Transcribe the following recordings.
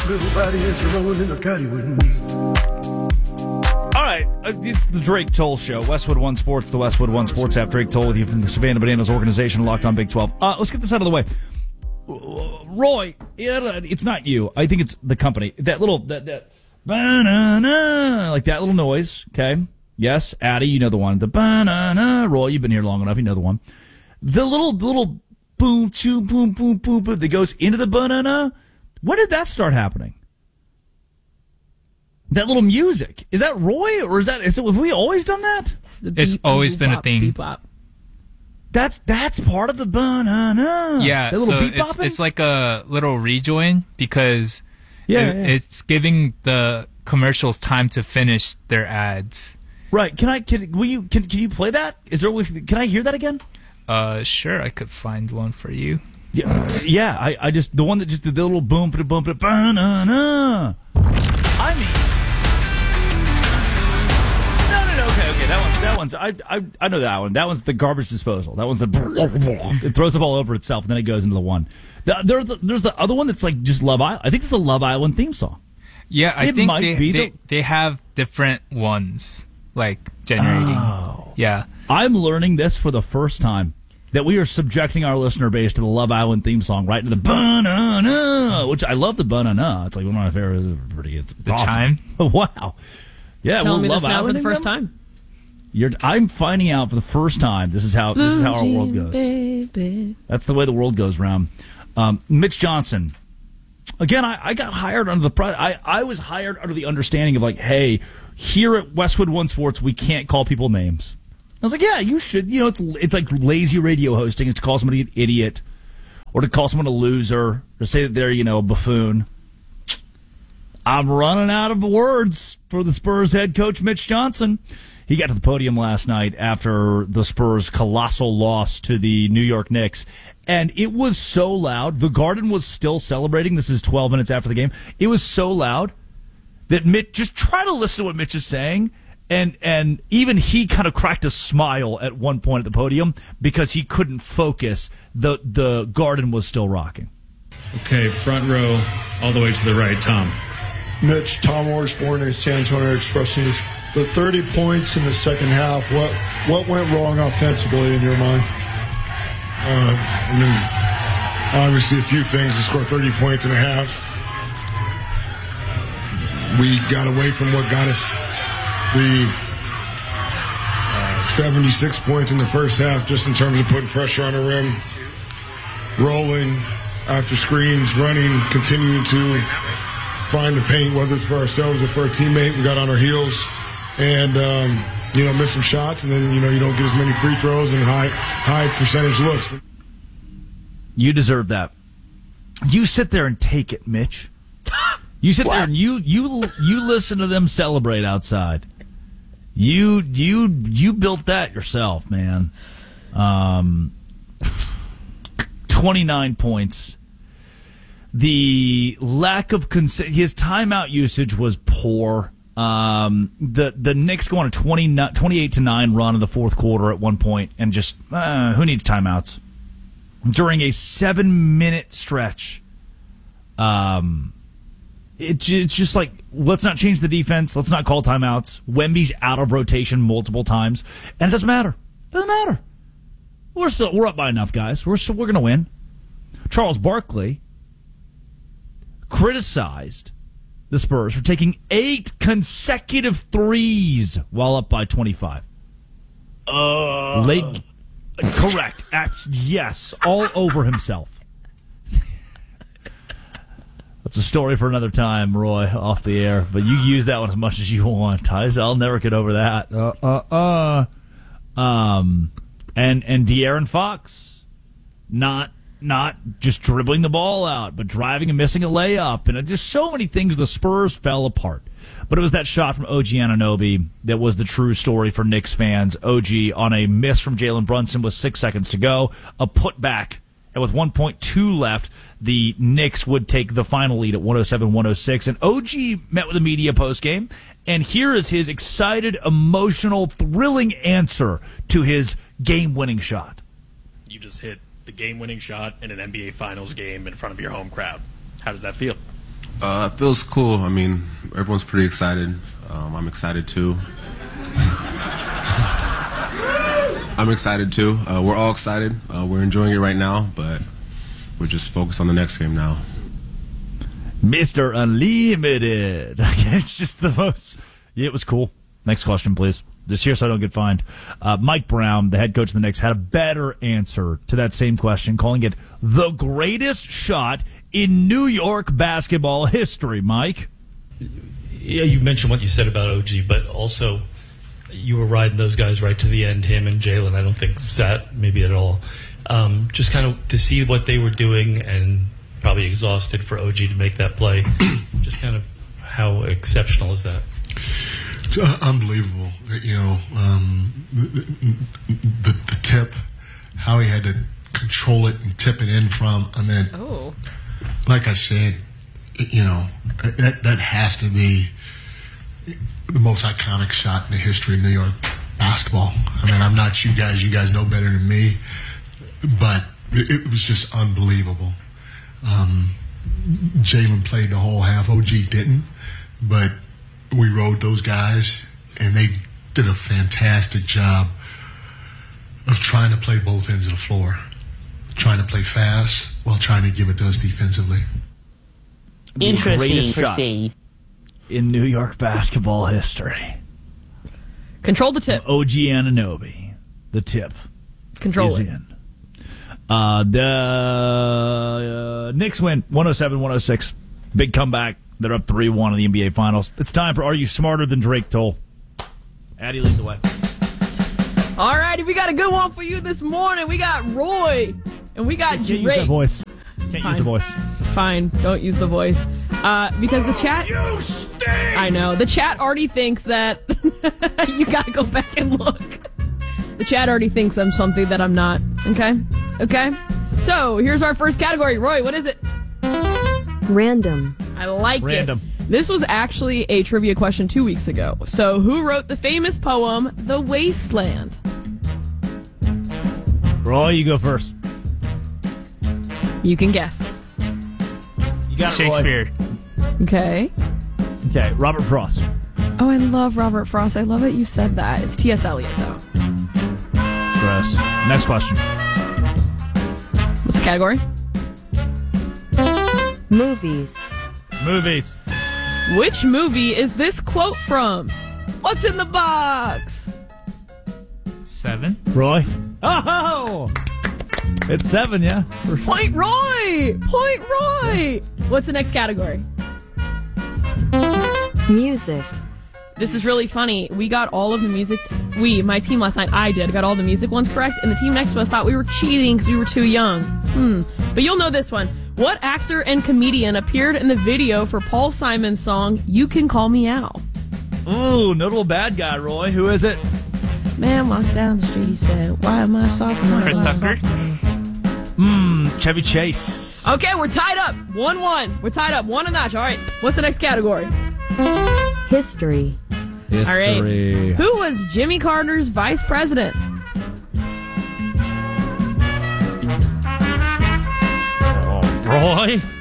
Nobody is rolling in a caddy with me. All right, it's the Drake Toll Show. Westwood One Sports, the Westwood One Sports app. Drake Toll with you from the Savannah Bananas organization, Locked on Big 12. Let's get this out of the way. Roy, it's not you. I think it's the company. That little, that banana, like that little noise, okay? Yes, Addy, you know the one. The banana. Roy, you've been here long enough. You know the one. The little boom, choo, boom, boom, boom, boom that goes into the banana. When did that start happening? That little music. Is that Roy, or have we always done that? It's always been a thing. That's part of the banana. Yeah, so it's like a little rejoin because it's giving the commercials time to finish their ads. Right. Can you play that? Can I hear that again? Sure, I could find one for you. Yeah. I just the one that just did the little boom, banana. I mean. No. Okay. That one's. I know that one. That one's the garbage disposal. That one's it throws the ball over itself and then it goes into the one. There's the other one that's like just Love Island. I think it's the Love Island theme song. Yeah, I think they have different ones like generating. Oh. Yeah, I'm learning this for the first time. That we are subjecting our listener base to the Love Island theme song, right to the banana, which I love the banana. It's like one of my favorites. It's the awesome. chime. Wow. Yeah, Telling me Love this now Island for the first time. I'm finding out for the first time. This is how our world goes. Baby. That's the way the world goes round. Mitch Johnson. Again, I got hired under I was hired under the understanding of like, hey, here at Westwood One Sports, we can't call people names. I was like, yeah, you should. You know, it's like lazy radio hosting. It's to call somebody an idiot or to call someone a loser or to say that they're, a buffoon. I'm running out of words for the Spurs head coach, Mitch Johnson. He got to the podium last night after the Spurs' colossal loss to the New York Knicks. And it was so loud. The Garden was still celebrating. This is 12 minutes after the game. It was so loud that Mitch, just try to listen to what Mitch is saying. And even he kind of cracked a smile at one point at the podium because he couldn't focus. The Garden was still rocking. Okay, front row, all the way to the right, Tom. Mitch, Tom Orsborn, San Antonio Express News. The 30 points in the second half, what went wrong offensively in your mind? Obviously a few things to score 30 points in a half. We got away from what got us the 76 points in the first half, just in terms of putting pressure on the rim, rolling after screens, running, continuing to find the paint, whether it's for ourselves or for a teammate. We got on our heels and, miss some shots, and then, you don't get as many free throws and high percentage looks. You deserve that. You sit there and take it, Mitch. You sit there and you listen to them celebrate outside. You built that yourself, man. 29 points. The lack of his timeout usage was poor. The Knicks go on a 28-9 run in the fourth quarter at one point, and just who needs timeouts during a 7-minute stretch? It's just like, let's not change the defense. Let's not call timeouts. Wemby's out of rotation multiple times, and it doesn't matter. Doesn't matter. We're up by enough, guys. We're going to win. Charles Barkley criticized the Spurs for taking 8 consecutive threes while up by 25. Late, correct. Yes, all over himself. That's a story for another time, Roy, off the air. But you use that one as much as you want. I'll never get over that. And De'Aaron Fox, not just dribbling the ball out, but driving and missing a layup. And just so many things, the Spurs fell apart. But it was that shot from OG Anunoby that was the true story for Knicks fans. OG on a miss from Jalen Brunson with 6 seconds to go, a putback. And with 1.2 left, the Knicks would take the final lead at 107-106. And OG met with the media postgame, and here is his excited, emotional, thrilling answer to his game-winning shot. You just hit the game-winning shot in an NBA Finals game in front of your home crowd. How does that feel? It feels cool. I mean, everyone's pretty excited. I'm excited too. We're all excited. We're enjoying it right now, but we're just focused on the next game now. Mr. Unlimited. It's just the most... Yeah, it was cool. Next question, please. Just here so I don't get fined. Mike Brown, the head coach of the Knicks, had a better answer to that same question, calling it the greatest shot in New York basketball history. Mike? Yeah, you mentioned what you said about OG, but also you were riding those guys right to the end, him and Jalen. I don't think Zat maybe at all. Just kind of to see what they were doing and probably exhausted for OG to make that play. Just kind of how exceptional is that? It's unbelievable. You know, the tip, how he had to control it and tip it in from. I mean, like I said, you know, that has to be the most iconic shot in the history of New York basketball. I mean, I'm not you guys. You guys know better than me, but it was just unbelievable. Jalen played the whole half. OG didn't, but we rode those guys, and they did a fantastic job of trying to play both ends of the floor, trying to play fast while trying to give it to us defensively. Interesting shot in New York basketball history. Control the tip. OG Anunoby, the tip. Control is it. in. The Knicks win 107-106. Big comeback. They're up 3-1 in the NBA Finals. It's time for Are You Smarter Than Drake Toll? Addie leads the way. All righty, we got a good one for you this morning. We got Roy, and we got Drake. Can't use that voice. Can't use the voice. Fine, don't use the voice. Because the chat... You stink! I know. The chat already thinks that... You gotta go back and look. The chat already thinks I'm something that I'm not. Okay? Okay? So, here's our first category. Roy, what is it? Random. I like Random. it. This was actually a trivia question 2 weeks ago. So, who wrote the famous poem, The Wasteland? Roy, you go first. You can guess. You got it, Shakespeare. Okay. Okay, Robert Frost. Oh, I love Robert Frost. I love that you said that. It's T.S. Eliot, though. Gross. Next question. What's the category? Movies. Movies. Which movie is this quote from? What's in the box? 7. Roy? Oh! It's 7, yeah. Point Roy! Point Roy! What's the next category? Music. This is really funny. We got all of the music. My team last night, got all the music ones correct, and the team next to us thought we were cheating because we were too young. But you'll know this one. What actor and comedian appeared in the video for Paul Simon's song, You Can Call Me Al? Ooh, notable bad guy, Roy. Who is it? Man walks down the street, he said, why am I sophomore? Chris Tucker. Chevy Chase. Okay, we're tied up. 1-1. We're tied up. 1 a notch. All right. What's the next category? History. All right. Who was Jimmy Carter's vice president? Roy?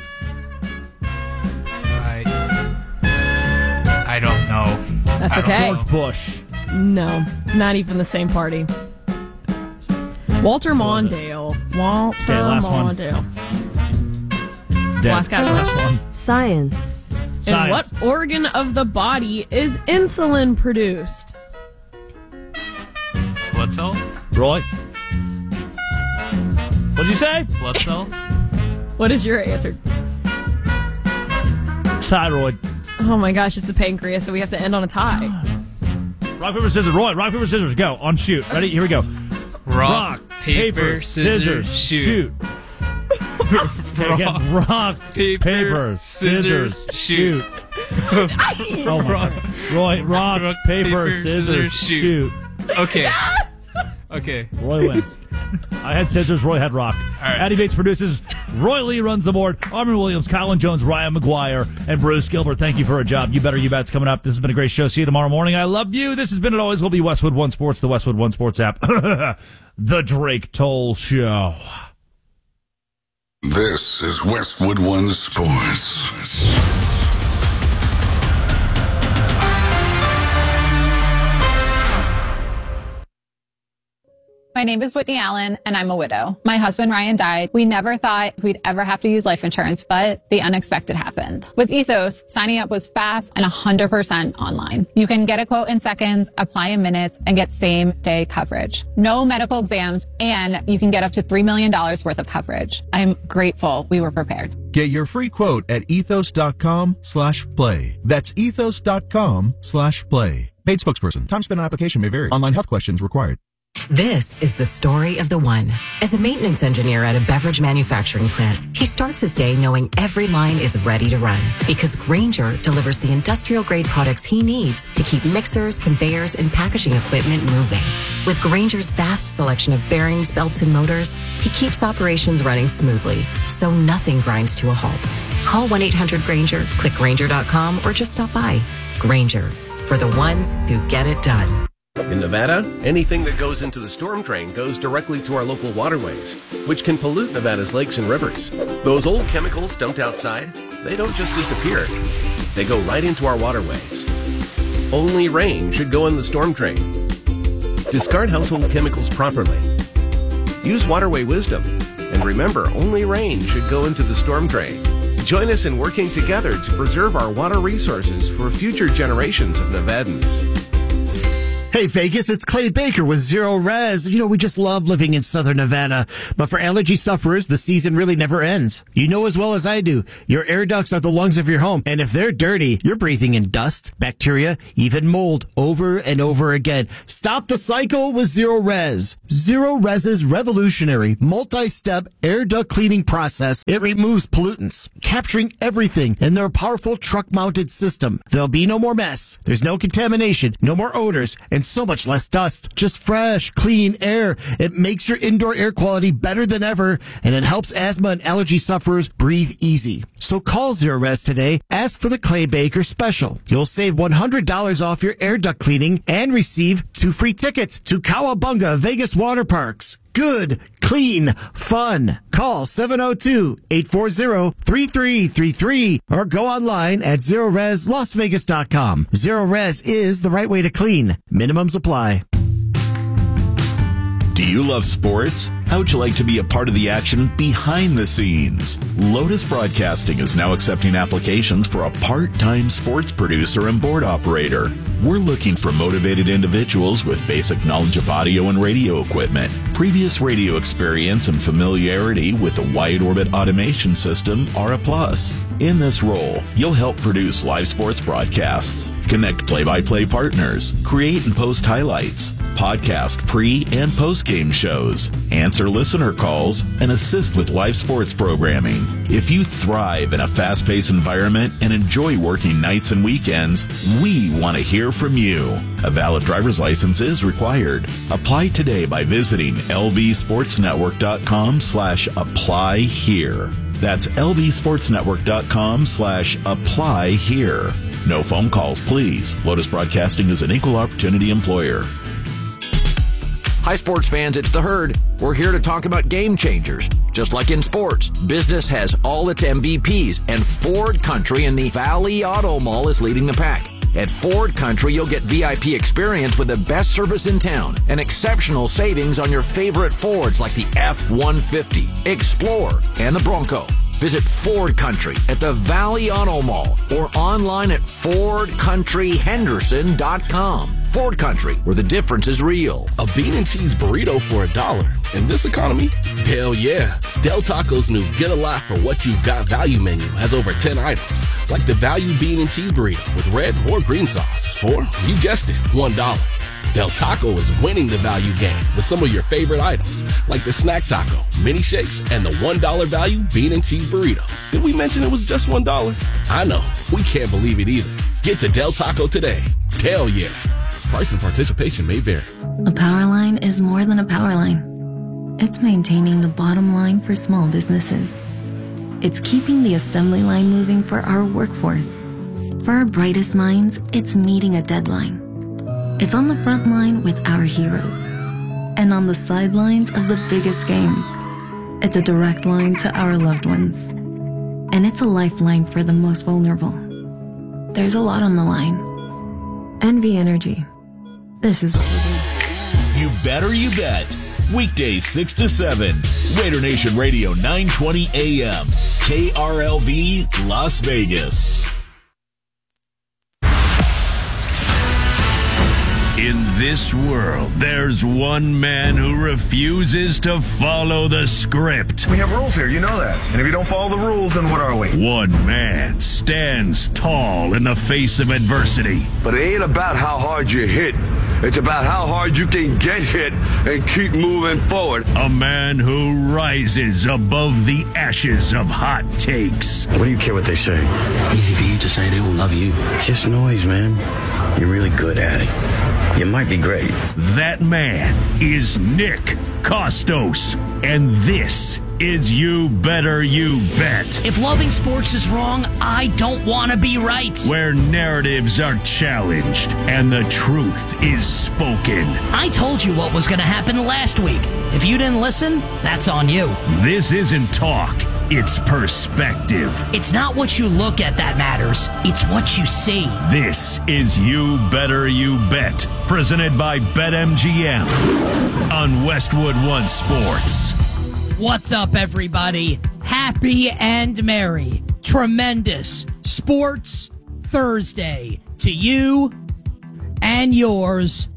I don't know. That's okay. George Bush. No, not even the same party. Walter Mondale. Walter last Mondale. Dead. Last category. Last one. Science. In what organ of the body is insulin produced? Blood cells? Roy? What'd you say? Blood cells? What is your answer? Thyroid. Oh my gosh, it's the pancreas, so we have to end on a tie. Rock, paper, scissors. Roy, rock, paper, scissors. Go. On shoot. Ready? Here we go. Rock, paper, scissors, shoot. Again, rock, paper, scissors, shoot. Oh my God. Roy, rock, paper, scissors, shoot. Okay. Yes! Okay. Roy wins. I had scissors, Roy had rock. right. Addie Bates produces. Roy Lee runs the board. Armin Williams, Colin Jones, Ryan McGuire, and Bruce Gilbert. Thank you for a job. You better, you bet's coming up. This has been a great show. See you tomorrow morning. I love you. This has been and always will be Westwood One Sports, the Westwood One Sports app. The Drake Toll Show. This is Westwood One Sports. My name is Whitney Allen, and I'm a widow. My husband, Ryan, died. We never thought we'd ever have to use life insurance, but the unexpected happened. With Ethos, signing up was fast and 100% online. You can get a quote in seconds, apply in minutes, and get same-day coverage. No medical exams, and you can get up to $3 million worth of coverage. I'm grateful we were prepared. Get your free quote at ethos.com/play. That's ethos.com/play. Paid spokesperson. Time spent on application may vary. Online health questions required. This is the story of the one. As a maintenance engineer at a beverage manufacturing plant, he starts his day knowing every line is ready to run because Grainger delivers the industrial-grade products he needs to keep mixers, conveyors, and packaging equipment moving. With Grainger's vast selection of bearings, belts, and motors, he keeps operations running smoothly, so nothing grinds to a halt. Call 1-800-GRAINGER, click Grainger.com, or just stop by. Grainger, for the ones who get it done. In Nevada, anything that goes into the storm drain goes directly to our local waterways, which can pollute Nevada's lakes and rivers. Those old chemicals dumped outside, they don't just disappear. They go right into our waterways. Only rain should go in the storm drain. Discard household chemicals properly. Use waterway wisdom. And remember, only rain should go into the storm drain. Join us in working together to preserve our water resources for future generations of Nevadans. Hey Vegas, it's Clay Baker with Zero Res. You know, we just love living in Southern Nevada. But for allergy sufferers, the season really never ends. You know as well as I do, your air ducts are the lungs of your home. And if they're dirty, you're breathing in dust, bacteria, even mold over and over again. Stop the cycle with Zero Res. Zero Res's revolutionary multi-step air duct cleaning process. It removes pollutants, capturing everything in their powerful truck-mounted system. There'll be no more mess. There's no contamination, no more odors, and so much less dust. Just fresh, clean air. It makes your indoor air quality better than ever, and it helps asthma and allergy sufferers breathe easy. So call Zero Res today. Ask for the Clay Baker special. You'll save $100 off your air duct cleaning and receive 2 free tickets to Cowabunga Vegas Water Parks. Good, clean, fun. Call 702-840-3333 or go online at ZeroResLasVegas.com. Zero Res is the right way to clean. Minimums apply. Do you love sports? How would you like to be a part of the action behind the scenes? Lotus Broadcasting is now accepting applications for a part-time sports producer and board operator. We're looking for motivated individuals with basic knowledge of audio and radio equipment, previous radio experience, and familiarity with the wide orbit automation system are a plus. In this role, you'll help produce live sports broadcasts, connect play-by-play partners, create and post highlights, podcast pre- and post-game shows, answer listener calls, and assist with live sports programming. If you thrive in a fast-paced environment and enjoy working nights and weekends, we want to hear from you. A valid driver's license is required. Apply today by visiting lvsportsnetwork.com/apply here. That's lvsportsnetwork.com/apply here. No phone calls, please. Lotus Broadcasting is an equal opportunity employer. Hi, sports fans, it's The Herd. We're here to talk about game changers. Just like in sports, business has all its MVPs, and Ford Country in the Valley Auto Mall is leading the pack. At Ford Country, you'll get VIP experience with the best service in town and exceptional savings on your favorite Fords like the F-150, Explorer, and the Bronco. Visit Ford Country at the Valley Auto Mall or online at FordCountryHenderson.com. Ford Country, where the difference is real. A bean and cheese burrito for $1. In this economy? Hell yeah. Del Taco's new Get a Lot for What You've Got value menu has over 10 items, like the value bean and cheese burrito with red or green sauce for, you guessed it, $1. Del Taco is winning the value game with some of your favorite items, like the snack taco, mini shakes, and the $1 value bean and cheese burrito. Did we mention it was just $1? I know, we can't believe it either. Get to Del Taco today. Hell yeah. Price and participation may vary. A power line is more than a power line. It's maintaining the bottom line for small businesses. It's keeping the assembly line moving for our workforce. For our brightest minds, it's meeting a deadline. It's on the front line with our heroes and on the sidelines of the biggest games. It's a direct line to our loved ones. And it's a lifeline for the most vulnerable. There's a lot on the line. NV Energy. This is what we do. You better you bet. Weekdays 6 to 7. Raider Nation Radio 920 AM. KRLV Las Vegas. In this world, there's one man who refuses to follow the script. We have rules here, you know that. And if you don't follow the rules, then what are we? One man stands tall in the face of adversity. But it ain't about how hard you hit. It's about how hard you can get hit and keep moving forward. A man who rises above the ashes of hot takes. What do you care what they say? Easy for you to say they don't love you. It's just noise, man. You're really good at it. You might be great. That man is Nick Kostos, and this is You Better You Bet. If loving sports is wrong, I don't want to be right. Where narratives are challenged and the truth is spoken. I told you what was going to happen last week. If you didn't listen, that's on you. This isn't talk. It's perspective. It's not what you look at that matters. It's what you see. This is You Better You Bet, presented by BetMGM on Westwood One Sports. What's up, everybody? Happy and merry, tremendous Sports Thursday to you and yours.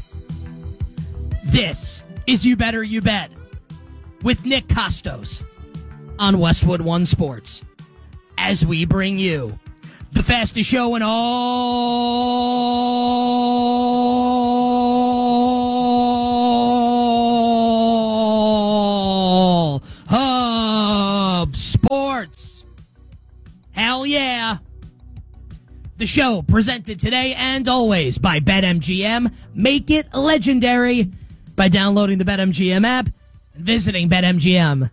This is You Better You Bet with Nick Kostos on Westwood One Sports, as we bring you the fastest show in all of sports. Hell yeah. The show presented today and always by BetMGM. Make it legendary by downloading the BetMGM app and visiting BetMGM.com.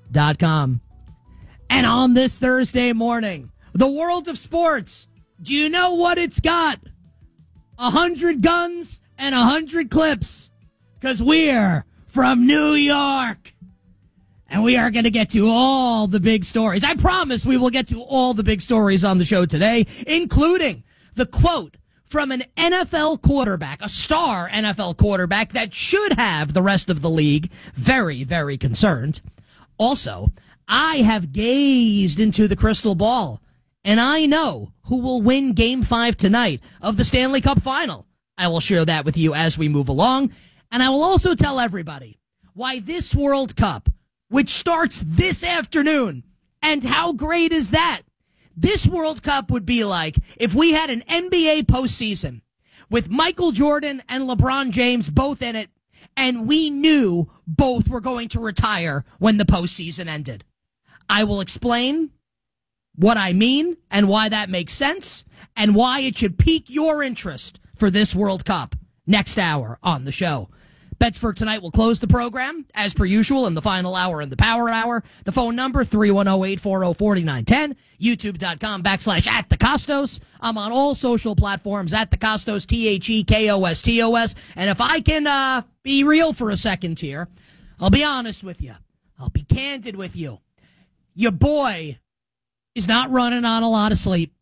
And on this Thursday morning, the world of sports, do you know what it's got? 100 guns and 100 clips, because we're from New York. And we are going to get to all the big stories. I promise we will get to all the big stories on the show today, including the quote from an NFL quarterback, a star NFL quarterback that should have the rest of the league very, very concerned. Also, I have gazed into the crystal ball, and I know who will win Game 5 tonight of the Stanley Cup Final. I will share that with you as we move along, and I will also tell everybody why this World Cup, which starts this afternoon, and how great is that? This World Cup would be like if we had an NBA postseason with Michael Jordan and LeBron James both in it, and we knew both were going to retire when the postseason ended. I will explain what I mean and why that makes sense and why it should pique your interest for this World Cup next hour on the show. Bets for tonight will close the program, as per usual, in the final hour and the power hour. The phone number, 310-840-4910. YouTube.com/@TheCostos. I'm on all social platforms, @TheCostos, TheKostos. And if I can be real for a second here, I'll be honest with you. I'll be candid with you. Your boy is not running on a lot of sleep.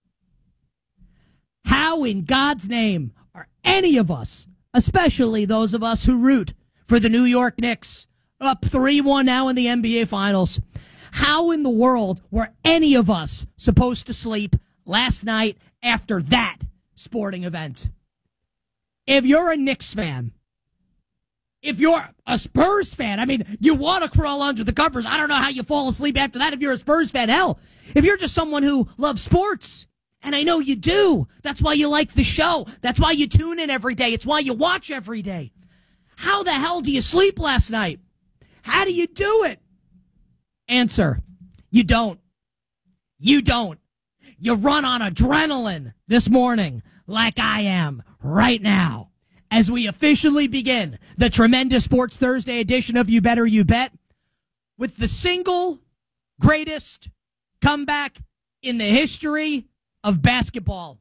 How in God's name are any of us, especially those of us who root for the New York Knicks, up 3-1 now in the NBA Finals, how in the world were any of us supposed to sleep last night after that sporting event? If you're a Knicks fan, if you're a Spurs fan, I mean, you want to crawl under the covers. I don't know how you fall asleep after that if you're a Spurs fan. Hell, if you're just someone who loves sports, and I know you do. That's why you like the show. That's why you tune in every day. It's why you watch every day. How the hell do you sleep last night? How do you do it? Answer, you don't. You don't. You run on adrenaline this morning like I am right now as we officially begin the tremendous Sports Thursday edition of You Better You Bet with the single greatest comeback in the history of basketball.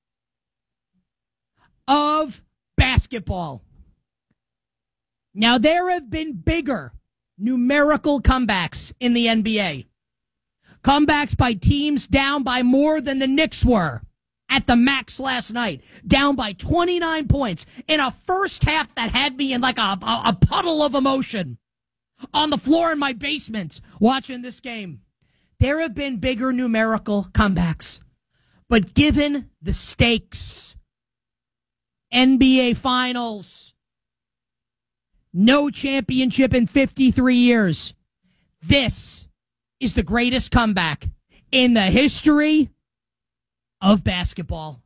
Now, there have been bigger numerical comebacks in the NBA. Comebacks by teams down by more than the Knicks were at the max last night, down by 29 points in a first half that had me in like a puddle of emotion on the floor in my basement watching this game. There have been bigger numerical comebacks, but given the stakes, NBA Finals, no championship in 53 years, this is the greatest comeback in the history of basketball.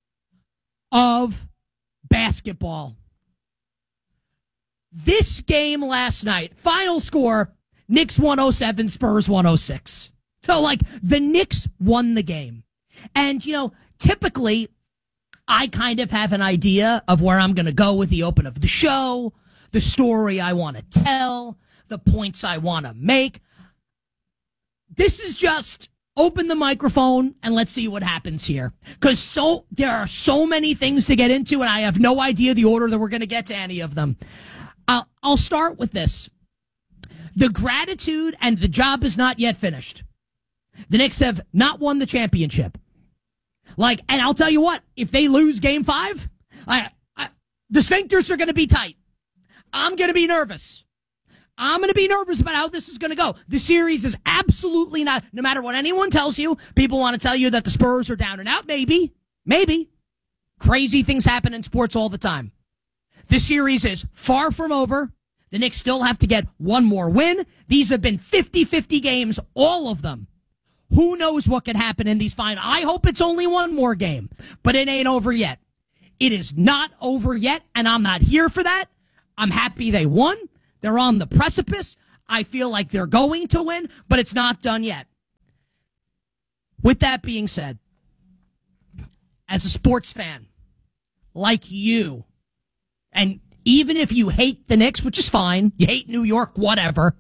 This game last night, final score, Knicks 107, Spurs 106. So, like, the Knicks won the game. And, you know, typically, I kind of have an idea of where I'm going to go with the open of the show, the story I want to tell, the points I want to make. This is just open the microphone and let's see what happens here. Because there are so many things to get into, and I have no idea the order that we're going to get to any of them. I'll start with this. The gratitude, and the job is not yet finished. The Knicks have not won the championship. And I'll tell you what, if they lose Game 5, the sphincters are going to be tight. I'm going to be nervous. I'm going to be nervous about how this is going to go. The series is absolutely not, no matter what anyone tells you, people want to tell you that the Spurs are down and out. Maybe. Crazy things happen in sports all the time. This series is far from over. The Knicks still have to get one more win. These have been 50-50 games, all of them. Who knows what could happen in these finals? I hope it's only one more game, but it ain't over yet. It is not over yet, and I'm not here for that. I'm happy they won. They're on the precipice. I feel like they're going to win, but it's not done yet. With that being said, as a sports fan, like you, and even if you hate the Knicks, which is fine, you hate New York, whatever,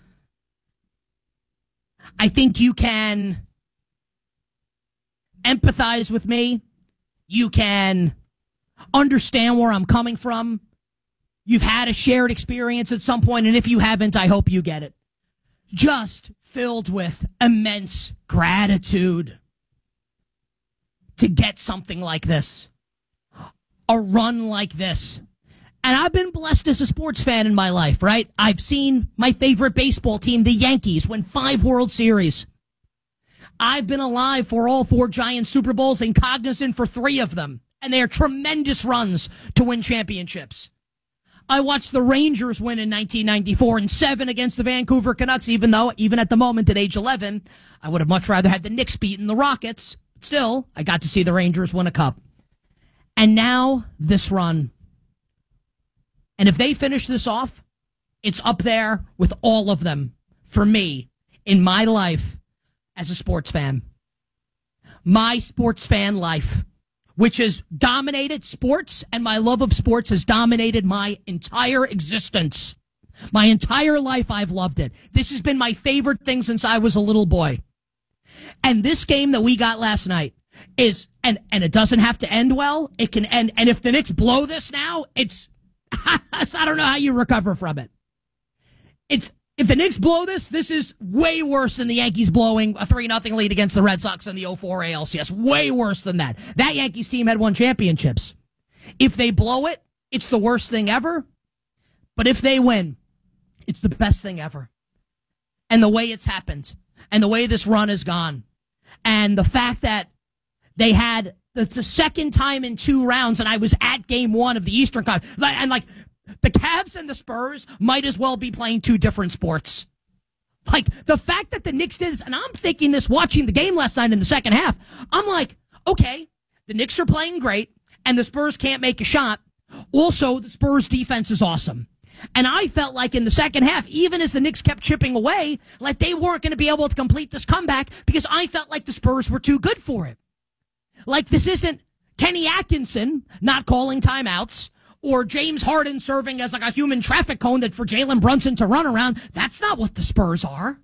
I think you can empathize with me. You can understand where I'm coming from. You've had a shared experience at some point, and if you haven't, I hope you get it. Just filled with immense gratitude to get something like this, a run like this. And I've been blessed as a sports fan in my life, right? I've seen my favorite baseball team, the Yankees, win 5 World Series. I've been alive for all 4 Giant Super Bowls and cognizant for 3 of them. And they are tremendous runs to win championships. I watched the Rangers win in 1994 and 7 against the Vancouver Canucks, even though, even at the moment at age 11, I would have much rather had the Knicks beaten the Rockets. Still, I got to see the Rangers win a cup. And now, this run. And if they finish this off, it's up there with all of them for me in my life as a sports fan. My sports fan life, which has dominated sports, and my love of sports has dominated my entire existence. My entire life, I've loved it. This has been my favorite thing since I was a little boy. And this game that we got last night is, and it doesn't have to end well. It can end, and if the Knicks blow this now, it's, I don't know how you recover from it. If the Knicks blow this is way worse than the Yankees blowing a 3-0 lead against the Red Sox in the 04 ALCS. Way worse than that. That Yankees team had won championships. If they blow it, it's the worst thing ever. But if they win, it's the best thing ever. And the way it's happened, and the way this run has gone, and the fact that they had the second time in 2 rounds, and I was at Game 1 of the Eastern Conference, and the Cavs and the Spurs might as well be playing 2 different sports. The fact that the Knicks did this, and I'm thinking this watching the game last night in the second half, I'm like, okay, the Knicks are playing great, and the Spurs can't make a shot. Also, the Spurs defense is awesome. And I felt like in the second half, even as the Knicks kept chipping away, like they weren't going to be able to complete this comeback because I felt like the Spurs were too good for it. Like this isn't Kenny Atkinson not calling timeouts, or James Harden serving as like a human traffic cone that for Jalen Brunson to run around. That's not what the Spurs are.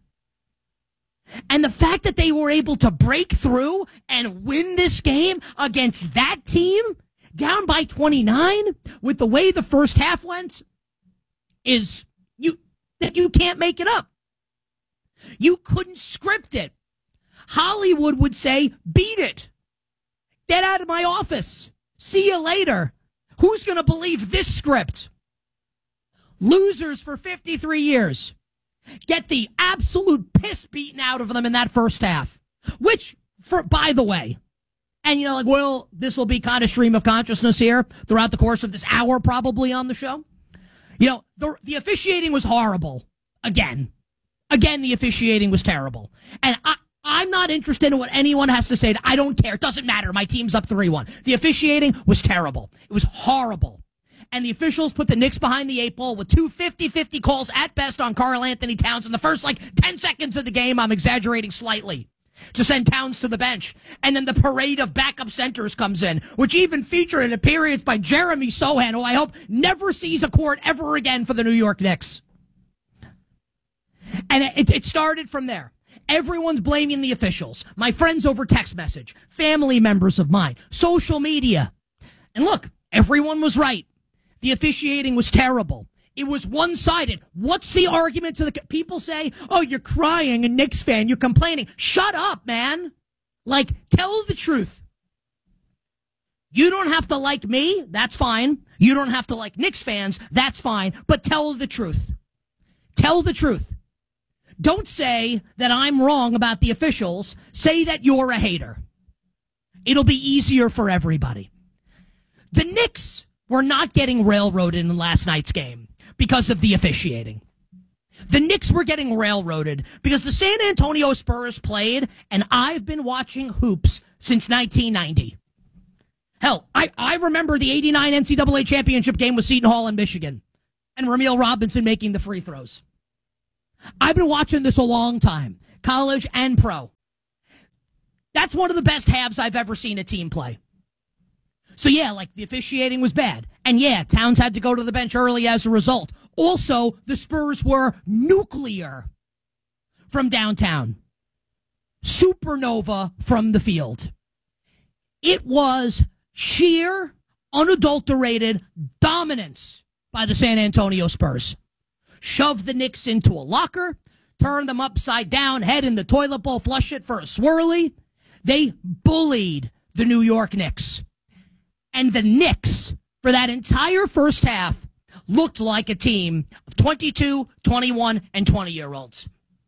And the fact that they were able to break through and win this game against that team, down by 29, with the way the first half went, is you can't make it up. You couldn't script it. Hollywood would say, beat it. Get out of my office. See you later. Who's going to believe this script? Losers for 53 years. Get the absolute piss beaten out of them in that first half. Which, by the way, and this will be kind of stream of consciousness here throughout the course of this hour probably on the show. The officiating was horrible. Again, the officiating was terrible. And I'm not interested in what anyone has to say. I don't care. It doesn't matter. My team's up 3-1. The officiating was terrible. It was horrible. And the officials put the Knicks behind the 8 ball with 2 50-50 calls at best on Karl Anthony Towns in the first 10 seconds of the game. I'm exaggerating slightly. To send Towns to the bench. And then the parade of backup centers comes in, which even featured an appearance by Jeremy Sohan, who I hope never sees a court ever again for the New York Knicks. And it started from there. Everyone's blaming the officials. My friends over text message, family members of mine, social media. And look, everyone was right. The officiating was terrible. It was one-sided. What's the argument to the people say, oh, you're crying, a Knicks fan, you're complaining. Shut up, man. Tell the truth. You don't have to like me. That's fine. You don't have to like Knicks fans. That's fine. But tell the truth. Tell the truth. Don't say that I'm wrong about the officials. Say that you're a hater. It'll be easier for everybody. The Knicks were not getting railroaded in last night's game because of the officiating. The Knicks were getting railroaded because the San Antonio Spurs played, and I've been watching hoops since 1990. Hell, I remember the 89 NCAA championship game with Seton Hall in Michigan and Ramil Robinson making the free throws. I've been watching this a long time, college and pro. That's one of the best halves I've ever seen a team play. So yeah, the officiating was bad. And yeah, Towns had to go to the bench early as a result. Also, the Spurs were nuclear from downtown. Supernova from the field. It was sheer, unadulterated dominance by the San Antonio Spurs. Shoved the Knicks into a locker, turned them upside down, head in the toilet bowl, flush it for a swirly. They bullied the New York Knicks. And the Knicks, for that entire first half, looked like a team of 22, 21, and 20-year-olds.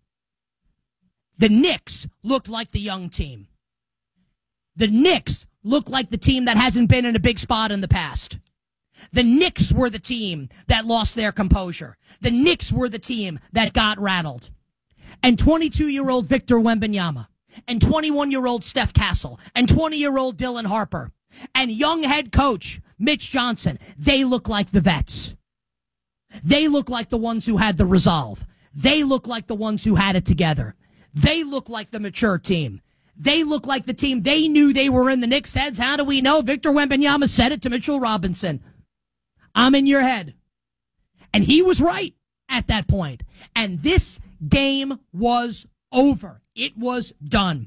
The Knicks looked like the young team. The Knicks looked like the team that hasn't been in a big spot in the past. The Knicks were the team that lost their composure. The Knicks were the team that got rattled. And 22-year-old Victor Wembanyama, and 21-year-old Steph Castle, and 20-year-old Dylan Harper, and young head coach Mitch Johnson, they look like the vets. They look like the ones who had the resolve. They look like the ones who had it together. They look like the mature team. They look like the team they knew they were in. The Knicks' heads. How do we know? Victor Wembanyama said it to Mitchell Robinson. I'm in your head. And he was right at that point. And this game was over. It was done.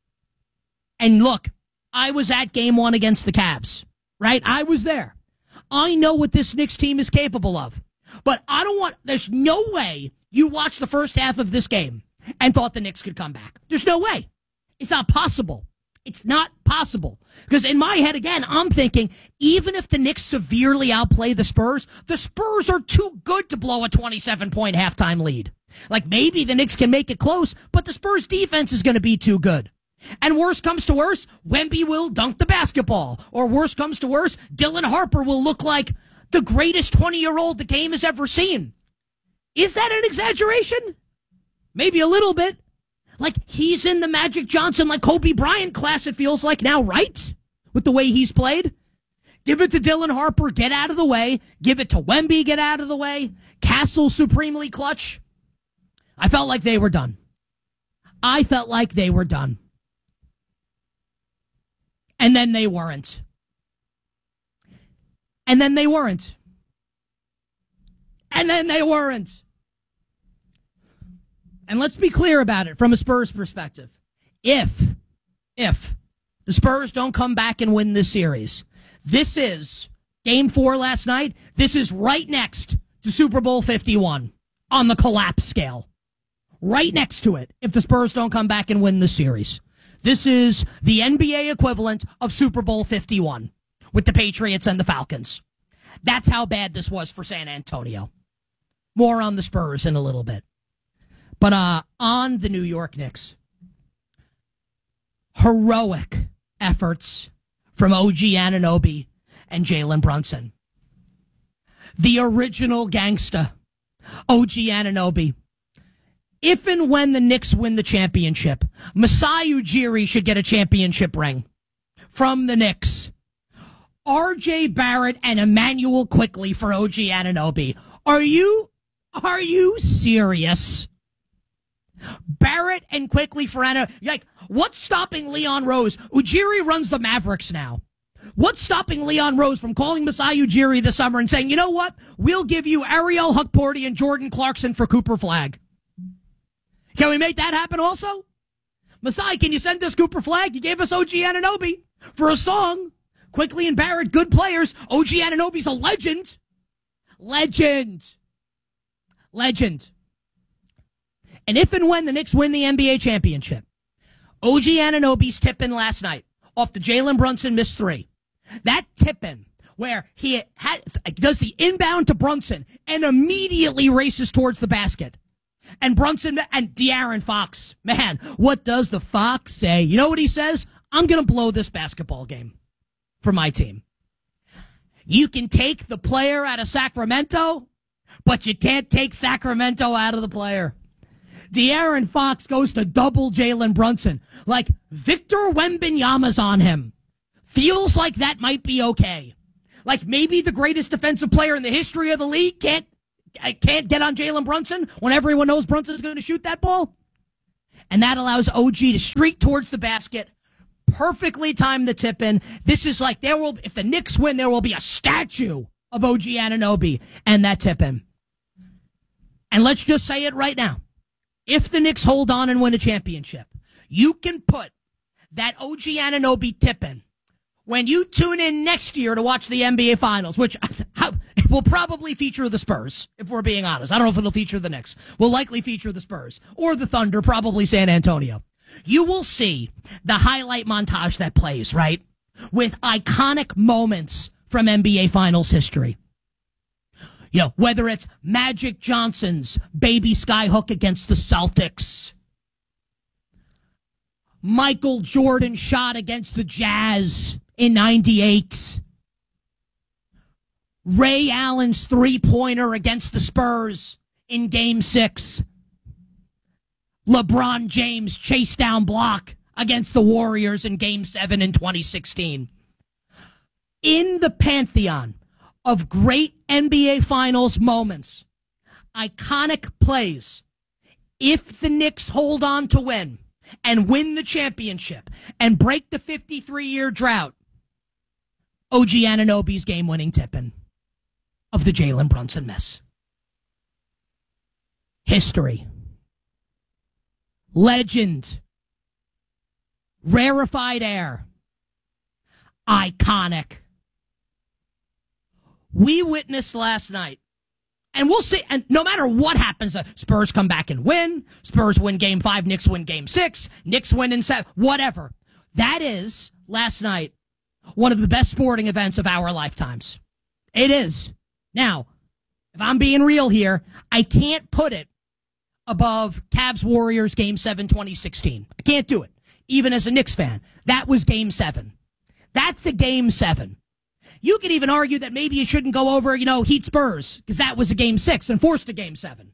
And look, I was at game 1 against the Cavs, right? I was there. I know what this Knicks team is capable of. But there's no way you watched the first half of this game and thought the Knicks could come back. There's no way. It's not possible. It's not possible. Because in my head, again, I'm thinking, even if the Knicks severely outplay the Spurs are too good to blow a 27-point halftime lead. Maybe the Knicks can make it close, but the Spurs defense is going to be too good. And worst comes to worst, Wemby will dunk the basketball. Or worst comes to worst, Dylan Harper will look like the greatest 20-year-old the game has ever seen. Is that an exaggeration? Maybe a little bit. He's in the Magic Johnson, Kobe Bryant class, it feels like now, right? With the way he's played. Give it to Dylan Harper, get out of the way. Give it to Wemby, get out of the way. Castle, supremely clutch. I felt like they were done. And then they weren't. And let's be clear about it from a Spurs perspective. If the Spurs don't come back and win this series, this is Game 4 last night. This is right next to Super Bowl 51 on the collapse scale. Right next to it if the Spurs don't come back and win this series. This is the NBA equivalent of Super Bowl 51 with the Patriots and the Falcons. That's how bad this was for San Antonio. More on the Spurs in a little bit. But on the New York Knicks, heroic efforts from OG Anunoby and Jalen Brunson. The original gangsta, OG Anunoby. If and when the Knicks win the championship, Masai Ujiri should get a championship ring from the Knicks. RJ Barrett and Emmanuel Quickley for OG Anunoby. Are you serious? Barrett and Quickley for Anunoby. Like, what's stopping Leon Rose? Ujiri runs the Mavericks now. What's stopping Leon Rose from calling Masai Ujiri this summer and saying, you know what? We'll give you Ariel Hukporti and Jordan Clarkson for Cooper Flagg. Can we make that happen also? Masai, can you send us Cooper Flagg? You gave us OG Anunoby for a song. Quickley and Barrett, good players. OG Anunoby's a legend. Legend. And if and when the Knicks win the NBA championship, OG Anunoby's tip-in last night off the Jalen Brunson missed three. That tip-in where he does the inbound to Brunson and immediately races towards the basket. And Brunson and De'Aaron Fox, man, what does the Fox say? You know what he says? I'm going to blow this basketball game for my team. You can take the player out of Sacramento, but you can't take Sacramento out of the player. De'Aaron Fox goes to double Jalen Brunson. Like Victor Wembanyama's on him. Feels like that might be okay. Like maybe the greatest defensive player in the history of the league can't get on Jalen Brunson when everyone knows Brunson's going to shoot that ball. And that allows OG to streak towards the basket. Perfectly time the tip in. This is like if the Knicks win, there will be a statue of OG Anunoby and that tip in. And let's just say it right now. If the Knicks hold on and win a championship, you can put that OG Anunoby tip in when you tune in next year to watch the NBA Finals, which will probably feature the Spurs, if we're being honest. I don't know if it'll feature the Knicks. Will likely feature the Spurs. Or the Thunder, probably San Antonio. You will see the highlight montage that plays, right? With iconic moments from NBA Finals history. You know, whether it's Magic Johnson's baby skyhook against the Celtics, Michael Jordan shot against the Jazz in 98, Ray Allen's three-pointer against the Spurs in Game 6, LeBron James' chase-down block against the Warriors in Game 7 in 2016. In the pantheon of great NBA Finals moments, iconic plays, if the Knicks hold on to win and win the championship and break the 53-year drought, OG Anunoby's game-winning tip-in of the Jalen Brunson mess. History. Legend. Rarefied air. Iconic. We witnessed last night, and we'll see, and no matter what happens, Spurs come back and win, Spurs win Game 5, Knicks win Game 6, Knicks win in 7, whatever. That is, last night, one of the best sporting events of our lifetimes. It is. Now, if I'm being real here, I can't put it above Cavs-Warriors Game 7 2016. I can't do it, even as a Knicks fan. That was Game 7. That's a Game 7. You could even argue that maybe it shouldn't go over, Heat Spurs, because that was a Game 6 and forced a Game 7.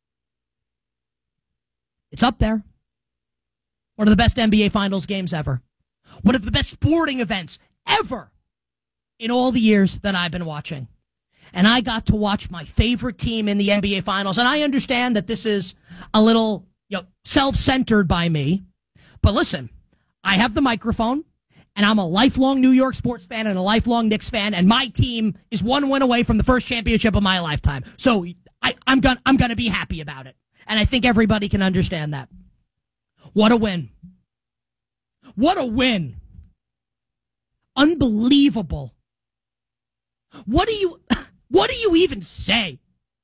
It's up there. One of the best NBA Finals games ever. One of the best sporting events ever in all the years that I've been watching. And I got to watch my favorite team in the NBA Finals. And I understand that this is a little self-centered by me. But listen, I have the microphone. And I'm a lifelong New York sports fan and a lifelong Knicks fan, and my team is one win away from the first championship of my lifetime. So I'm gonna be happy about it, and I think everybody can understand that. What a win! What a win! Unbelievable! What do you even say?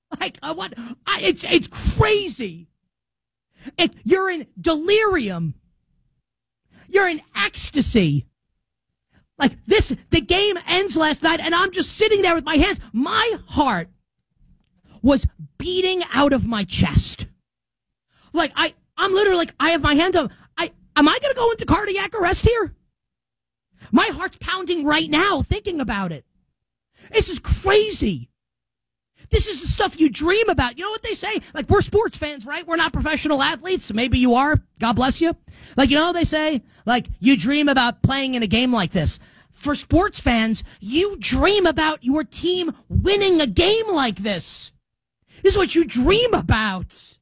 It's crazy. You're in delirium. You're in ecstasy. Like this, the game ends last night, and I'm just sitting there with my hands. My heart was beating out of my chest. Like I'm literally like, I have my hand up. Am I going to go into cardiac arrest here? My heart's pounding right now thinking about it. This is crazy. This is the stuff you dream about. You know what they say? Like, we're sports fans, right? We're not professional athletes. Maybe you are. God bless you. Like, you know what they say? Like, you dream about playing in a game like this. For sports fans, you dream about your team winning a game like this. This is what you dream about.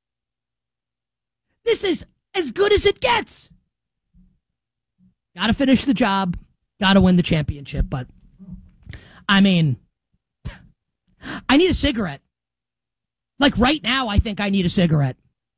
This is as good as it gets. Got to finish the job. Got to win the championship. But, I mean, I need a cigarette. Like right now, I think I need a cigarette.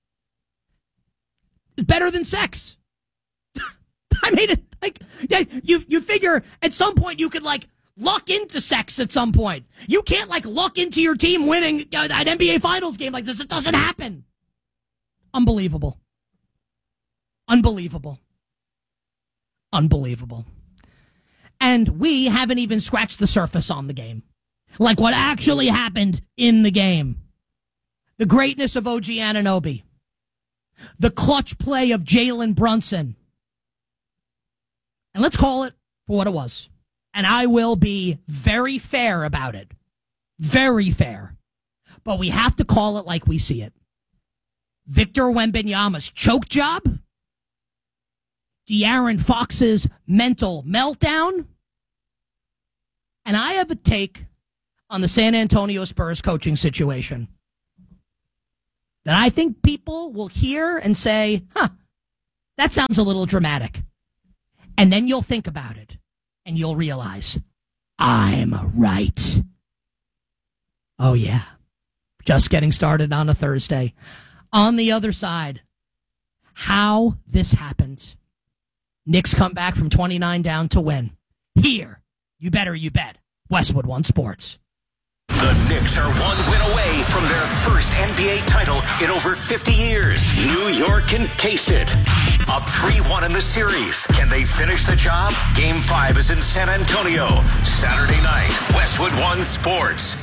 It's better than sex. I mean, you figure at some point you could like luck into sex at some point. You can't like luck into your team winning an NBA Finals game like this. It doesn't happen. Unbelievable. Unbelievable. Unbelievable. And we haven't even scratched the surface on the game. Like what actually happened in the game. The greatness of OG Anunoby. The clutch play of Jalen Brunson. And let's call it for what it was. And I will be very fair about it. Very fair. But we have to call it like we see it. Victor Wembanyama's choke job. De'Aaron Fox's mental meltdown. And I have a take on the San Antonio Spurs coaching situation that I think people will hear and say, that sounds a little dramatic. And then you'll think about it and you'll realize I'm right. Oh, yeah. Just getting started on a Thursday. On the other side, how this happens. Knicks come back from 29 down to win. Here, you bet, Westwood One Sports. The Knicks are one win away from their first NBA title in over 50 years. New York can taste it. Up 3-1 in the series. Can they finish the job? Game 5 is in San Antonio. Saturday night, Westwood One Sports.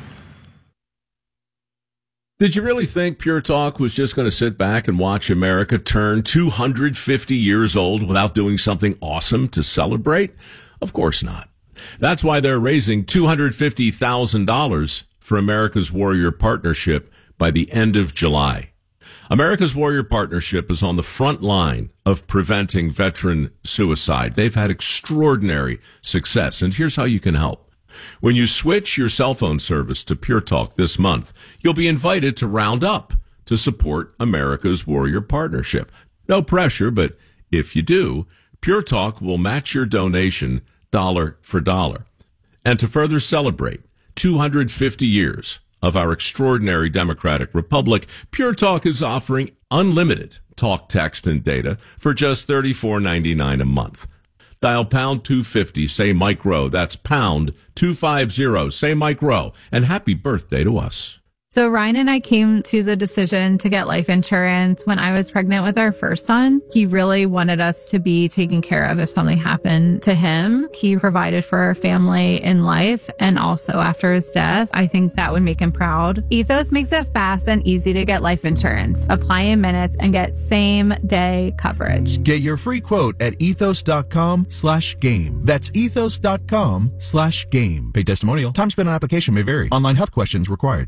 Did you really think Pure Talk was just going to sit back and watch America turn 250 years old without doing something awesome to celebrate? Of course not. That's why they're raising $250,000 for America's Warrior Partnership by the end of July. America's Warrior Partnership is on the front line of preventing veteran suicide. They've had extraordinary success, and here's how you can help. When you switch your cell phone service to Pure Talk this month, you'll be invited to round up to support America's Warrior Partnership. No pressure, but if you do, Pure Talk will match your donation dollar for dollar. And to further celebrate 250 years of our extraordinary democratic republic, Pure Talk is offering unlimited talk, text, and data for just $34.99 a month. Dial pound 250, say Mike Rowe. That's pound 250, say Mike Rowe. And happy birthday to us. So Ryan and I came to the decision to get life insurance when I was pregnant with our first son. He really wanted us to be taken care of if something happened to him. He provided for our family in life and also after his death. I think that would make him proud. Ethos makes it fast and easy to get life insurance. Apply in minutes and get same day coverage. Get your free quote at ethos.com/game. That's ethos.com/game. Pay testimonial. Time spent on application may vary. Online health questions required.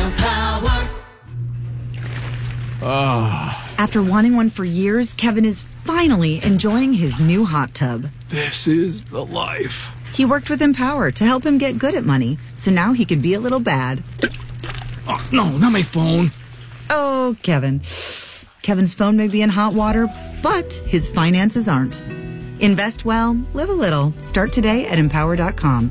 After wanting one for years, Kevin is finally enjoying his new hot tub. This is the life. He worked with Empower to help him get good at money, so now he can be a little bad. Oh, no, not my phone. Oh, Kevin. Kevin's phone may be in hot water, but his finances aren't. Invest well, live a little. Start today at Empower.com.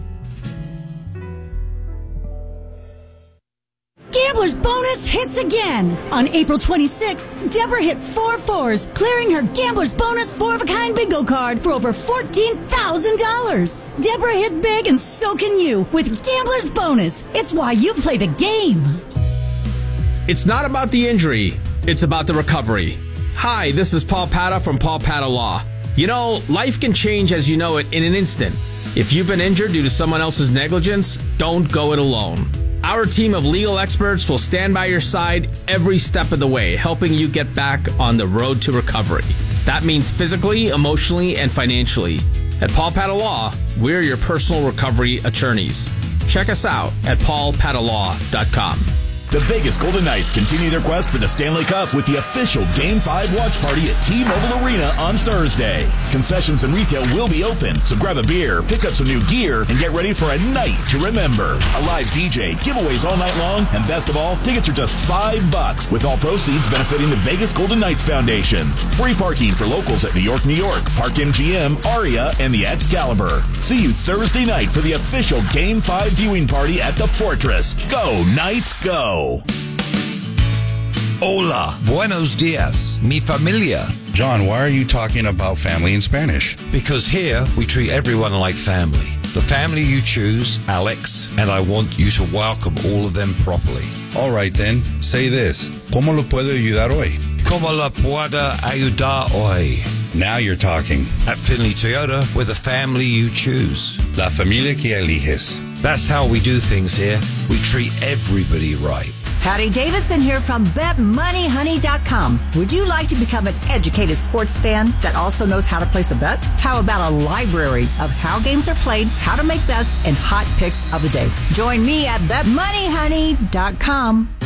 Gambler's Bonus hits again. On April 26th, Deborah hit 4 4s, clearing her Gambler's Bonus 4-of-a-kind bingo card for over $14,000. Deborah hit big and so can you with Gambler's Bonus. It's why you play the game. It's not about the injury. It's about the recovery. Hi, this is Paul Pata from Paul Pata Law. You know, life can change as you know it in an instant. If you've been injured due to someone else's negligence, don't go it alone. Our team of legal experts will stand by your side every step of the way, helping you get back on the road to recovery. That means physically, emotionally, and financially. At Paul Patta Law, we're your personal recovery attorneys. Check us out at paulpattalaw.com. The Vegas Golden Knights continue their quest for the Stanley Cup with the official Game 5 watch party at T-Mobile Arena on Thursday. Concessions and retail will be open, so grab a beer, pick up some new gear, and get ready for a night to remember. A live DJ, giveaways all night long, and best of all, tickets are just $5, with all proceeds benefiting the Vegas Golden Knights Foundation. Free parking for locals at New York, Park MGM, Aria, and the Excalibur. See you Thursday night for the official Game 5 viewing party at the Fortress. Go, Knights, go! Hola, buenos dias, mi familia. John, why are you talking about family in Spanish? Because here we treat everyone like family. The family you choose, Alex, and I want you to welcome all of them properly. All right then, say this. ¿Cómo lo puedo ayudar hoy? ¿Cómo la puedo ayudar hoy? Now you're talking. At Finley Toyota, we're the family you choose. La familia que eliges. That's how we do things here. We treat everybody right. Patty Davidson here from BetMoneyHoney.com. Would you like to become an educated sports fan that also knows how to place a bet? How about a library of how games are played, how to make bets, and hot picks of the day? Join me at BetMoneyHoney.com.